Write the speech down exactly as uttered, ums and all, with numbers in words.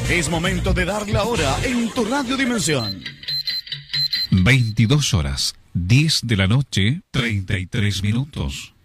Es momento de dar la hora en tu Radio Dimensión. veintidós horas, diez de la noche, treinta y tres minutos.